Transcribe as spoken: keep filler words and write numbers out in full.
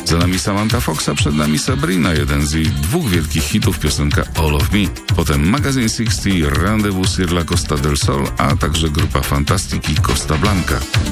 Za nami Samantha Foxa, przed nami Sabrina, jeden z jej dwóch wielkich hitów, piosenka All of Me. Potem Magazine sześćdziesiąt, Rendezvous sur la Costa del Sol, a także grupa Fantastic i Costa Blanca.